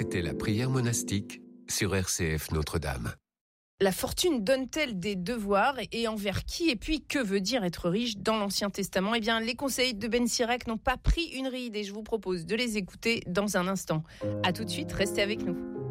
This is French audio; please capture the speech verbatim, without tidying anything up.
C'était la prière monastique sur R C F Notre-Dame. La fortune donne-t-elle des devoirs et envers qui? Et puis, que veut dire être riche dans l'Ancien Testament? Eh bien, les conseils de Ben Sirach n'ont pas pris une ride et je vous propose de les écouter dans un instant. À tout de suite, restez avec nous.